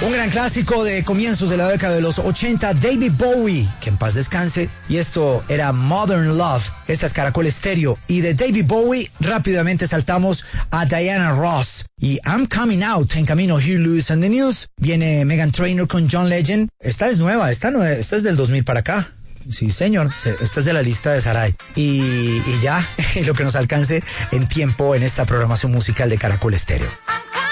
Un gran clásico de comienzos de la década de los 80, David Bowie, que en paz descanse. Y esto era Modern Love. Esta es Caracol Estéreo. Y de David Bowie rápidamente saltamos a Diana Ross. Y I'm Coming Out, en camino Huey Lewis and the News. Viene Meghan Trainor con John Legend. Esta es nueva, esta es del 2000 para acá. Sí, señor, esta es de la lista de Sarai. Y ya, lo que nos alcance en tiempo en esta programación musical de Caracol Estéreo.